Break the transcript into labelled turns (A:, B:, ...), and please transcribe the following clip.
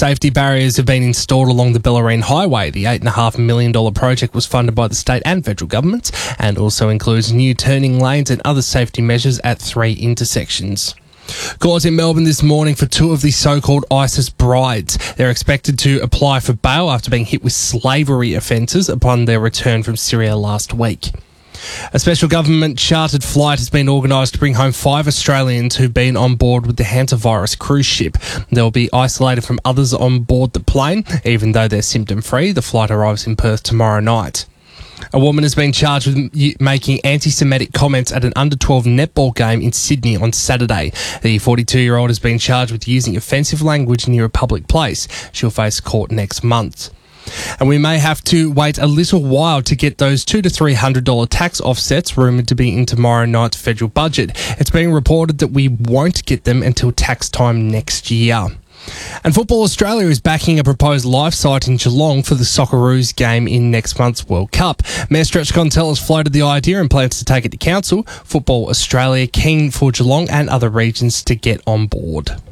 A: Safety barriers have been installed along the Bellarine Highway. The $8.5 million project was funded by the state and federal governments and also includes new turning lanes and other safety measures at 3 intersections. Court in Melbourne this morning for 2 of the so-called ISIS brides. They're expected to apply for bail after being hit with slavery offences upon their return from Syria last week. A special government chartered flight has been organised to bring home 5 Australians who've been on board with the Hantavirus cruise ship. They'll be isolated from others on board the plane. Even though they're symptom-free, the flight arrives in Perth tomorrow night. A woman has been charged with making anti-Semitic comments at an under-12 netball game in Sydney on Saturday. The 42-year-old has been charged with using offensive language near a public place. She'll face court next month. And we may have to wait a little while to get those $200 to $300 tax offsets rumoured to be in tomorrow night's federal budget. It's being reported that we won't get them until tax time next year. And Football Australia is backing a proposed live site in Geelong for the Socceroos game in next month's World Cup. Mayor Stretch Gontel has floated the idea and plans to take it to council. Football Australia keen for Geelong and other regions to get on board.